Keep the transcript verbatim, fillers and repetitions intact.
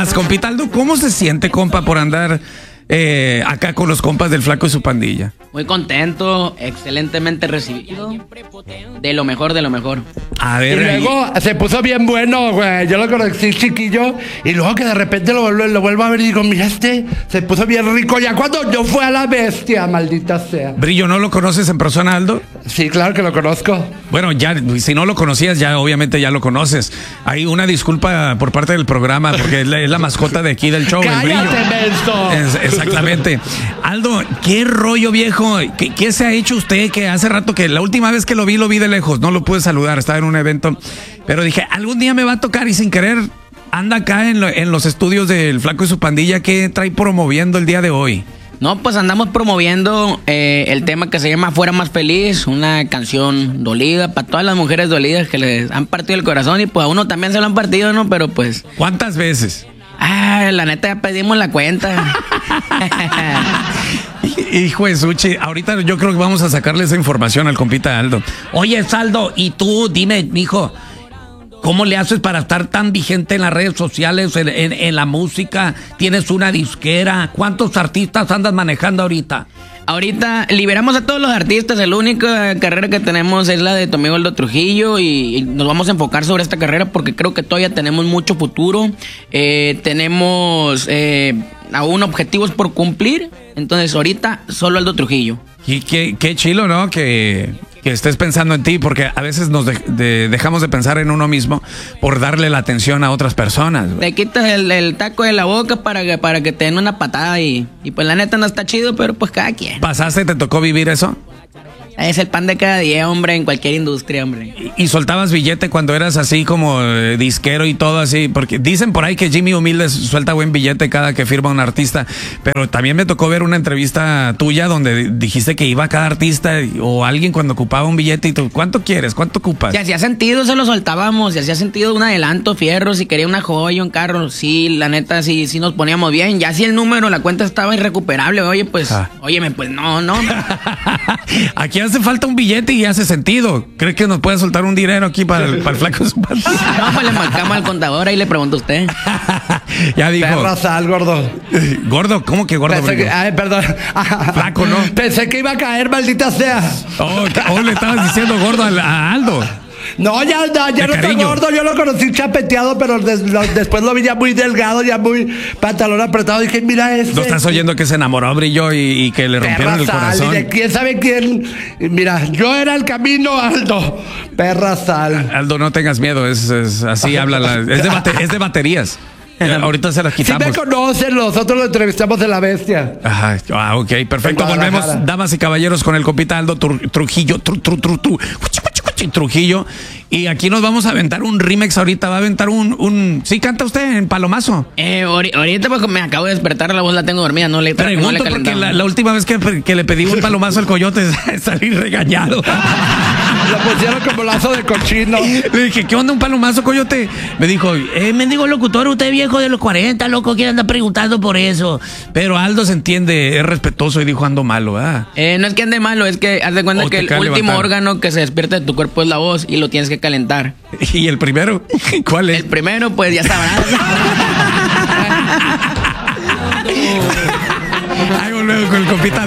días, compita Aldo. ¿Cómo se siente, compa, por andar eh, acá con los compas del Flaco y su pandilla? Muy contento, excelentemente recibido. De lo mejor, de lo mejor. A ver. Y luego ahí se puso bien bueno, güey. Yo lo conocí chiquillo. Y luego que de repente lo, vuelvo, lo vuelvo a ver y digo, mira, este se puso bien rico. Ya cuando yo fui a la bestia, maldita sea. Brillo, ¿no lo conoces en persona, Aldo? Sí, claro que lo conozco. Bueno, ya, si no lo conocías, ya obviamente ya lo conoces. Hay una disculpa por parte del programa, porque es la, es la mascota de aquí del show. ¡Cállate, menso! Es, exactamente. Aldo, ¿qué rollo, viejo? ¿Qué, ¿Qué se ha hecho usted? Que hace rato que la última vez que lo vi, lo vi de lejos. No lo pude saludar, estaba en un evento. Pero dije, algún día me va a tocar y sin querer anda acá en, lo, en los estudios del Flaco y su pandilla. ¿Qué trae promoviendo el día de hoy? No, pues andamos promoviendo eh, el tema que se llama Fuera Más Feliz, una canción dolida para todas las mujeres dolidas que les han partido el corazón y pues a uno también se lo han partido, ¿no? Pero pues... ¿Cuántas veces? Ah, la neta ya pedimos la cuenta. Hijo de Suchi, ahorita yo creo que vamos a sacarle esa información al compita Aldo. Oye, Saldo, y tú, dime, mijo, ¿cómo le haces para estar tan vigente en las redes sociales, en, en, en la música? ¿Tienes una disquera? ¿Cuántos artistas andas manejando ahorita? Ahorita liberamos a todos los artistas. La única carrera que tenemos es la de tu amigo Aldo Trujillo y, y nos vamos a enfocar sobre esta carrera porque creo que todavía tenemos mucho futuro. Eh, tenemos eh, aún objetivos por cumplir. Entonces ahorita solo Aldo Trujillo. Y qué, qué chilo, ¿no? Que, que estés pensando en ti, porque a veces nos de, de, dejamos de pensar en uno mismo por darle la atención a otras personas. Te quitas el, el taco de la boca para que, para que te den una patada y, y pues la neta no está chido, pero pues cada quien. ¿Pasaste, te tocó vivir eso? Es el pan de cada día, hombre, en cualquier industria, hombre. ¿Y, y soltabas billete cuando eras así como eh, disquero y todo así? Porque dicen por ahí que Jimmy Humilde suelta buen billete cada que firma un artista, pero también me tocó ver una entrevista tuya donde dijiste que iba cada artista o alguien cuando ocupaba un billete y tú, ¿cuánto quieres? ¿Cuánto ocupas? Si hacía sentido, se lo soltábamos. Si hacía sentido un adelanto, fierro, si quería una joya, un carro, sí, la neta, sí, sí nos poníamos bien. Ya si el número, la cuenta estaba irrecuperable, oye, pues, ah. óyeme, pues no, no. Aquí hace falta un billete y hace sentido. ¿Cree que nos puede soltar un dinero aquí para el, para el Flaco? No, pues le marcamos al contador, ahí le pregunto a usted. Ya dijo. Perra sal, gordo. ¿Gordo? ¿Cómo que gordo? Pensé que, ay, perdón. Flaco, ¿no? Pensé que iba a caer, maldita sea. Oh, oh le estabas diciendo gordo a, a Aldo. No, ya, ya, ya no está gordo. Yo lo conocí chapeteado, pero des, lo, después lo vi ya muy delgado, ya muy pantalón apretado. Dije, mira ese. ¿No estás oyendo que se enamoró, Brillo, y, y que le rompieron Perra el corazón? Sal, y de quién sabe quién. Mira, yo era el camino, Aldo. Perra sal. Aldo, no tengas miedo. Es, es así habla. La, es, de bate, es de baterías. Ahorita se las quitamos. Si me conocen, nosotros lo entrevistamos en La Bestia. Ajá, ah, ok, perfecto. Volvemos, damas y caballeros, con el compita Aldo Trujillo. Tru, tru, tru, tru, Trujillo. Y aquí nos vamos a aventar un remix ahorita. Va a aventar un... un... ¿Sí canta usted en Palomazo? Eh, ahorita pues me acabo de despertar, la voz la tengo dormida. No le Pregunto no le porque la, la última vez que, que le pedí un palomazo al coyote salí regañado. Lo pusieron como lazo de cochino. Le dije, ¿qué onda un palomazo, coyote? Me dijo, eh, mendigo locutor, usted viejo de los cuarenta, loco, ¿quién anda preguntando por eso? Pero Aldo se entiende, es respetuoso y dijo, ando malo, ¿verdad? Eh, no es que ande malo, es que haz de cuenta o que el último levantar. órgano que se despierta de tu cuerpo es la voz y lo tienes que calentar. ¿Y el primero? ¿Cuál es? El primero, pues ya sabrás. Ahí volvemos con el compita.